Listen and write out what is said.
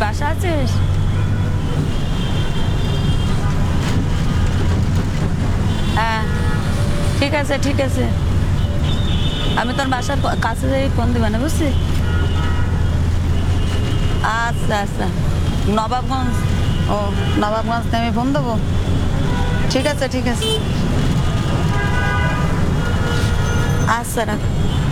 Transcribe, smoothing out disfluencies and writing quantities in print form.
বাসা আছিস? হ্যাঁ, ঠিক আছে ঠিক আছে, আমি তোর বাসার কাছে যাই ফোন দিবা না, বুঝছি? আচ্ছা আচ্ছা, নবাবগঞ্জ। ও, নবাবগঞ্জ থেকে আমি ফোন দেবো। ঠিক আছে ঠিক আছে, আচ্ছা রাখ।